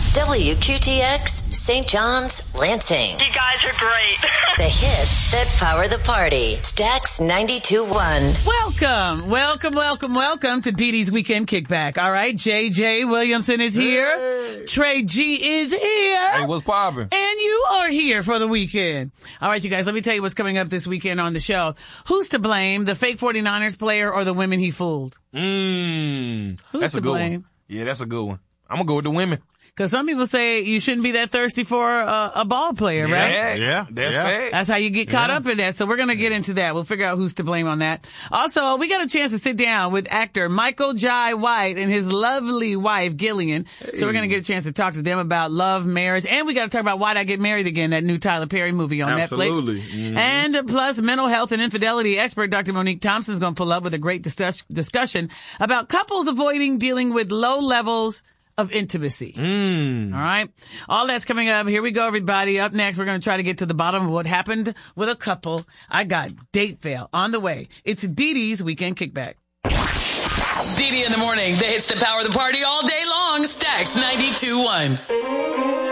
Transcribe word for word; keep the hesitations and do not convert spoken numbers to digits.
W Q T X, Saint John's, Lansing. You guys are great. The hits that power the party. Stax ninety-two point one. Welcome, welcome, welcome, welcome to Dee Dee's Weekend Kickback. All right, J J Williamson is here. Hey. Trey G is here. Hey, what's poppin'? And you are here for the weekend. All right, you guys, let me tell you what's coming up this weekend on the show. Who's to blame, the fake forty-niners player or the women he fooled? Mmm. Who's that's to a good blame? one. Yeah, that's a good one. I'm going to go with the women. Because some people say you shouldn't be that thirsty for a, a ball player, yeah, right? Yeah, that's yeah. fact. That's how you get caught yeah. up in that. So we're going to get into that. We'll figure out who's to blame on that. Also, we got a chance to sit down with actor Michael Jai White and his lovely wife, Gillian. Hey. So we're going to get a chance to talk to them about love, marriage, and we got to talk about Why'd I Get Married Again, that new Tyler Perry movie on Absolutely. Netflix. Mm-hmm. And plus, mental health and infidelity expert Doctor Monique Thompson is going to pull up with a great discuss- discussion about couples avoiding dealing with low levels of intimacy. Mm. All right. All that's coming up. Here we go, everybody. Up next, we're going to try to get to the bottom of what happened with a couple. I got date fail on the way. It's Dee Dee's Weekend Kickback. Dee Dee in the morning. The hits that power the party all day long. Stax ninety-two point one.